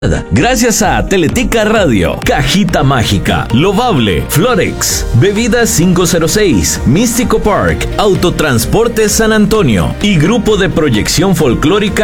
Gracias a Teletica Radio, Cajita Mágica, Lovable, Florex, Bebidas 506, Místico Park, Autotransporte San Antonio y Grupo de Proyección Folclórica